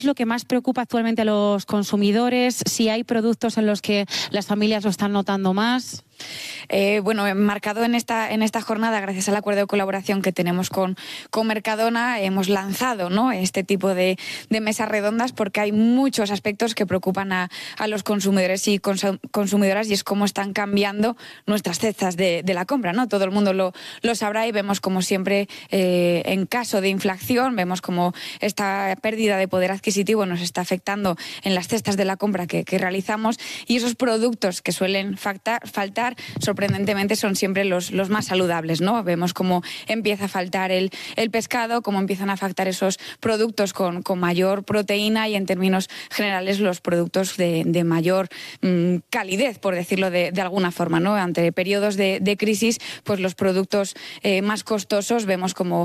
es lo que más preocupa actualmente a los consumidores? Si hay productos en los que las familias lo están notando más. Bueno, marcado en esta jornada, gracias al acuerdo de colaboración que tenemos con Mercadona, hemos lanzado, ¿no?, este tipo de mesas redondas porque hay muchos aspectos que preocupan a los consumidores y consumidoras, y es cómo están cambiando nuestras cestas de la compra, ¿no? Todo el mundo lo sabrá, y vemos como siempre, en caso de inflación, vemos como esta pérdida de poder adquisitivo nos está afectando en las cestas de la compra que realizamos, y esos productos que suelen faltar sorprendentemente son siempre los más saludables, ¿no? Vemos cómo empieza a faltar el pescado, cómo empiezan a faltar esos productos con mayor proteína, y en términos generales los productos de mayor calidez, por decirlo de alguna forma, ¿no? Ante periodos de crisis, pues los productos más costosos vemos como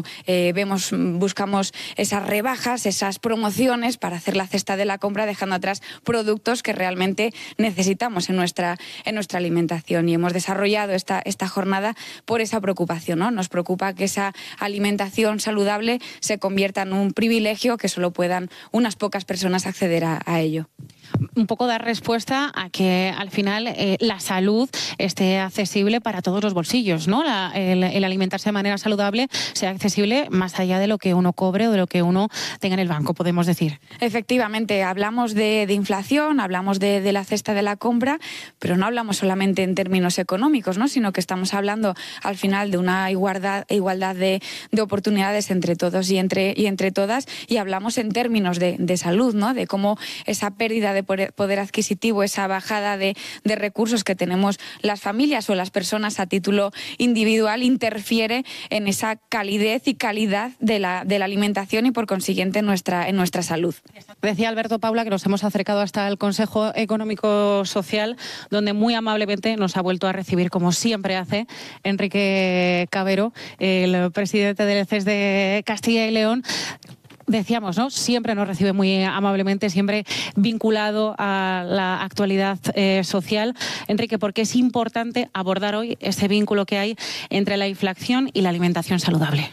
buscamos esas rebajas, esas promociones para hacer la cesta de la compra, dejando atrás productos que realmente necesitamos en nuestra alimentación. Y hemos desarrollado esta jornada por esa preocupación, ¿no? Nos preocupa que esa alimentación saludable se convierta en un privilegio, que solo puedan unas pocas personas acceder a ello. Un poco dar respuesta a que al final la salud esté accesible para todos los bolsillos, ¿no? El alimentarse de manera saludable sea accesible más allá de lo que uno cobre o de lo que uno tenga en el banco, podemos decir. Efectivamente, hablamos de inflación, hablamos de la cesta de la compra, pero no hablamos solamente en términos económicos, ¿no?, sino que estamos hablando al final de una igualdad de oportunidades entre todos y entre todas, y hablamos en términos de salud, ¿no?, de cómo esa pérdida de poder adquisitivo, esa bajada de recursos que tenemos las familias o las personas a título individual, interfiere en esa calidez y calidad de la alimentación y, por consiguiente, en nuestra salud. Decía Alberto, Paula, que nos hemos acercado hasta el Consejo Económico Social, donde muy amablemente nos ha vuelto a recibir, como siempre hace, Enrique Cabero, el presidente del CES de Castilla y León. Decíamos, ¿no?, siempre nos recibe muy amablemente, siempre vinculado a la actualidad social. Enrique, ¿por qué es importante abordar hoy ese vínculo que hay entre la inflación y la alimentación saludable?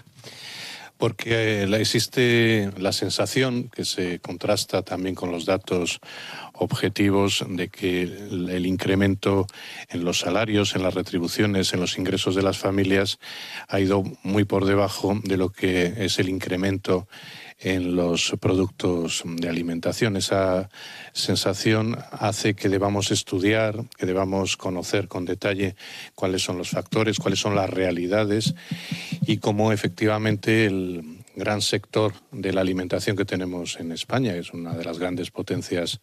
Porque existe la sensación, que se contrasta también con los datos objetivos, de que el incremento en los salarios, en las retribuciones, en los ingresos de las familias ha ido muy por debajo de lo que es el incremento en los productos de alimentación. Esa sensación hace que debamos estudiar, que debamos conocer con detalle cuáles son los factores, cuáles son las realidades, y cómo efectivamente el gran sector de la alimentación que tenemos en España, que es una de las grandes potencias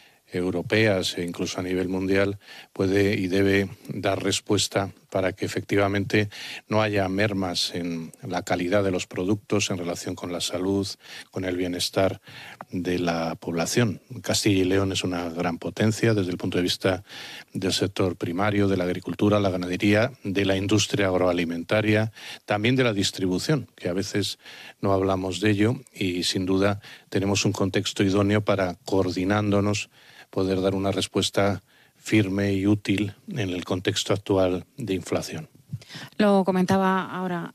europeas e incluso a nivel mundial, puede y debe dar respuesta para que efectivamente no haya mermas en la calidad de los productos en relación con la salud, con el bienestar de la población. Castilla y León es una gran potencia desde el punto de vista del sector primario, de la agricultura, la ganadería, de la industria agroalimentaria, también de la distribución, que a veces no hablamos de ello, y sin duda tenemos un contexto idóneo para, coordinándonos, poder dar una respuesta firme y útil en el contexto actual de inflación. Lo comentaba ahora,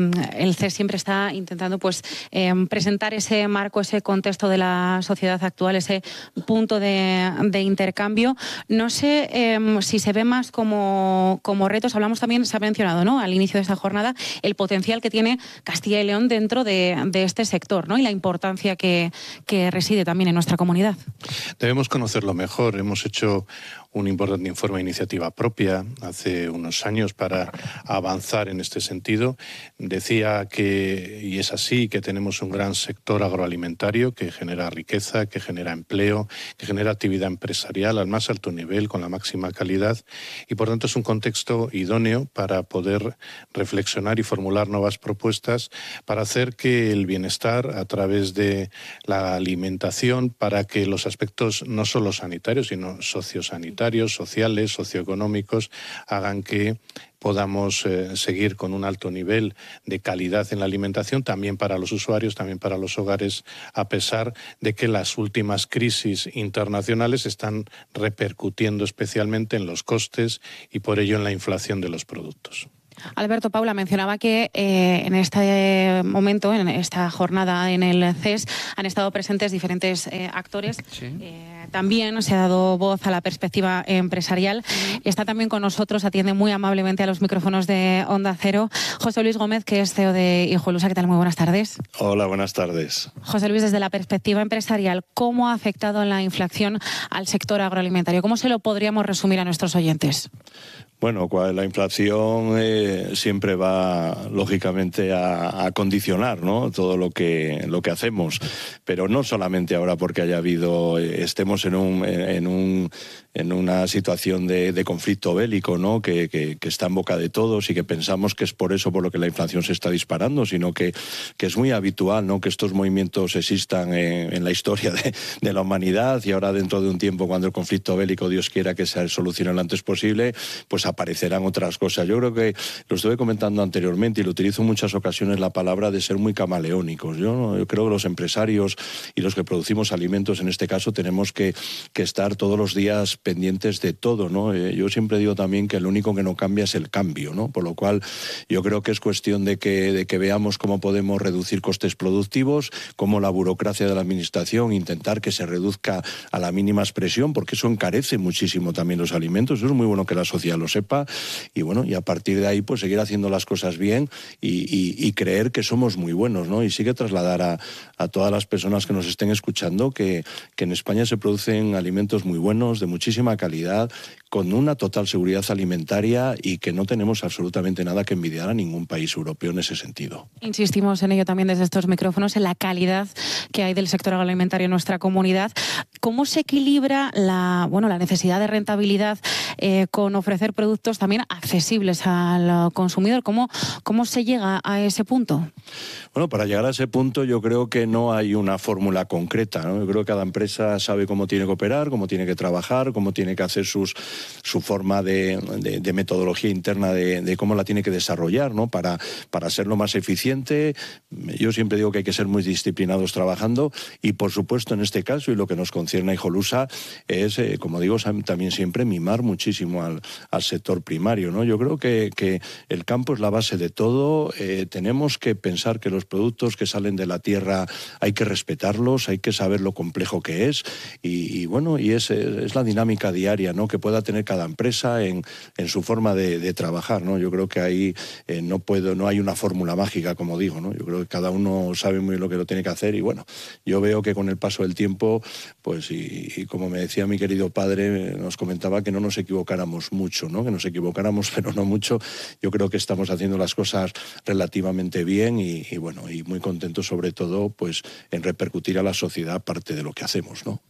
el CES siempre está intentando presentar ese marco, ese contexto de la sociedad actual, ese punto de intercambio. No sé si se ve más como retos. Hablamos también, se ha mencionado, ¿no?, al inicio de esta jornada, el potencial que tiene Castilla y León dentro de este sector, ¿no?, y la importancia que reside también en nuestra comunidad. Debemos conocerlo mejor. Hemos hecho un importante informe de iniciativa propia hace unos años para avanzar en este sentido. Decía que, y es así, que tenemos un gran sector agroalimentario que genera riqueza, que genera empleo, que genera actividad empresarial al más alto nivel, con la máxima calidad, y por tanto es un contexto idóneo para poder reflexionar y formular nuevas propuestas para hacer que el bienestar, a través de la alimentación, para que los aspectos no solo sanitarios, sino sociosanitarios, sociales, socioeconómicos, hagan que podamos seguir con un alto nivel de calidad en la alimentación, también para los usuarios, también para los hogares, a pesar de que las últimas crisis internacionales están repercutiendo especialmente en los costes y por ello en la inflación de los productos. Alberto, Paula mencionaba que en este momento, en esta jornada en el CES, han estado presentes diferentes actores. Sí. También se ha dado voz a la perspectiva empresarial. Está también con nosotros, atiende muy amablemente a los micrófonos de Onda Cero, José Luis Gómez, que es CEO de Hijolusa. ¿Qué tal? Muy buenas tardes. Hola, buenas tardes. José Luis, desde la perspectiva empresarial, ¿cómo ha afectado la inflación al sector agroalimentario? ¿Cómo se lo podríamos resumir a nuestros oyentes? Bueno, la inflación siempre va, lógicamente, a condicionar, ¿no?, todo lo que hacemos. Pero no solamente ahora porque estemos en una situación de conflicto bélico, ¿no?, que está en boca de todos y que pensamos que es por eso por lo que la inflación se está disparando, sino que es muy habitual, ¿no?, que estos movimientos existan en la historia de la humanidad, y ahora dentro de un tiempo, cuando el conflicto bélico, Dios quiera que se solucione lo antes posible, pues aparecerán otras cosas. Yo creo que lo estuve comentando anteriormente y lo utilizo en muchas ocasiones, la palabra de ser muy camaleónicos. Yo creo que los empresarios y los que producimos alimentos, en este caso, tenemos que estar todos los días pendientes de todo, ¿no? Yo siempre digo también que lo único que no cambia es el cambio, ¿no? Por lo cual yo creo que es cuestión de que veamos cómo podemos reducir costes productivos, cómo la burocracia de la administración, intentar que se reduzca a la mínima expresión, porque eso encarece muchísimo también los alimentos. Eso es muy bueno que la sociedad lo sepa, y bueno, y a partir de ahí pues seguir haciendo las cosas bien y creer que somos muy buenos, ¿no? Y sí que trasladar a todas las personas que nos estén escuchando que en España se producen alimentos muy buenos, de muchísima calidad, con una total seguridad alimentaria, y que no tenemos absolutamente nada que envidiar a ningún país europeo en ese sentido. Insistimos en ello también desde estos micrófonos, en la calidad que hay del sector agroalimentario en nuestra comunidad. ¿Cómo se equilibra la necesidad de rentabilidad con ofrecer productos también accesibles al consumidor? ¿Cómo se llega a ese punto? Bueno, para llegar a ese punto yo creo que no hay una fórmula concreta, ¿no? Yo creo que cada empresa sabe cómo tiene que operar, cómo tiene que trabajar, cómo tiene que hacer su forma de metodología interna de cómo la tiene que desarrollar, ¿no?, para ser lo más eficiente. Yo siempre digo que hay que ser muy disciplinados trabajando, y por supuesto en este caso, y lo que nos concierne a Hijolusa, es, como digo también siempre, mimar muchísimo al sector primario, ¿no? Yo creo que el campo es la base de todo. Tenemos que pensar que los productos que salen de la tierra hay que respetarlos, hay que saber lo complejo que es, y es la dinámica diaria, ¿no?, que pueda tener cada empresa en su forma de trabajar, ¿no? Yo creo que ahí no hay una fórmula mágica, como digo, ¿no? Yo creo que cada uno sabe muy bien lo que lo tiene que hacer, y bueno, yo veo que con el paso del tiempo, pues y como me decía mi querido padre, nos comentaba que no nos equivocáramos mucho, ¿no?, que nos equivocáramos pero no mucho. Yo creo que estamos haciendo las cosas relativamente bien, y muy contentos, sobre todo, pues en repercutir a la sociedad parte de lo que hacemos, ¿no?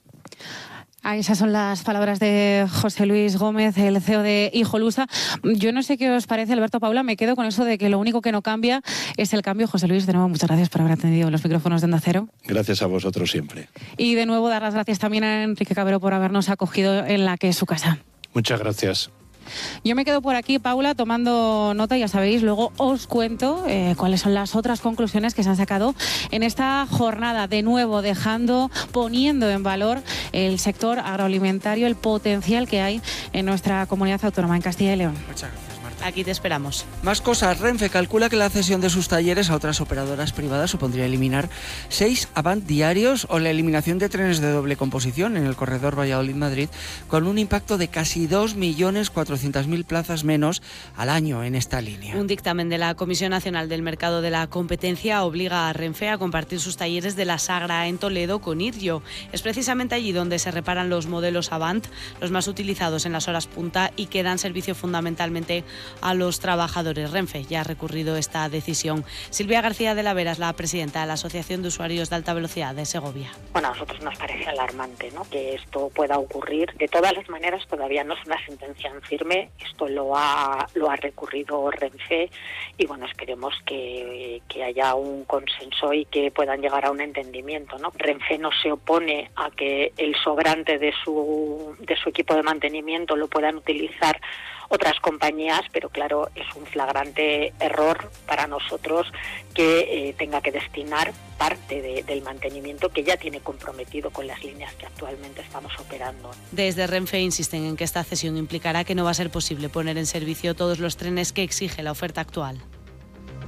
Esas son las palabras de José Luis Gómez, el CEO de Hijolusa. Yo no sé qué os parece, Alberto, Paula, me quedo con eso de que lo único que no cambia es el cambio. José Luis, de nuevo, muchas gracias por haber atendido los micrófonos de Onda Cero. Gracias a vosotros siempre. Y de nuevo dar las gracias también a Enrique Cabero por habernos acogido en la que es su casa. Muchas gracias. Yo me quedo por aquí, Paula, tomando nota, ya sabéis, luego os cuento cuáles son las otras conclusiones que se han sacado en esta jornada, de nuevo poniendo en valor el sector agroalimentario, el potencial que hay en nuestra comunidad autónoma, en Castilla y León. Muchas gracias. Aquí te esperamos. Más cosas. Renfe calcula que la cesión de sus talleres a otras operadoras privadas supondría eliminar 6 Avant diarios, o la eliminación de trenes de doble composición en el corredor Valladolid-Madrid, con un impacto de casi 2.400.000 plazas menos al año en esta línea. Un dictamen de la Comisión Nacional del Mercado de la Competencia obliga a Renfe a compartir sus talleres de la Sagra en Toledo con Iryo. Es precisamente allí donde se reparan los modelos Avant, los más utilizados en las horas punta y que dan servicio fundamentalmente a los trabajadores. Renfe ya ha recurrido esta decisión. Silvia García de la Vera es la presidenta de la Asociación de Usuarios de Alta Velocidad de Segovia. Bueno, a nosotros nos parece alarmante, ¿no?, que esto pueda ocurrir. De todas las maneras, todavía no es una sentencia en firme. Esto lo ha recurrido Renfe, y bueno, esperemos que haya un consenso y que puedan llegar a un entendimiento, ¿no? Renfe no se opone a que el sobrante de su equipo de mantenimiento lo puedan utilizar otras compañías, pero claro, es un flagrante error para nosotros que tenga que destinar parte del mantenimiento que ya tiene comprometido con las líneas que actualmente estamos operando. Desde Renfe insisten en que esta cesión implicará que no va a ser posible poner en servicio todos los trenes que exige la oferta actual.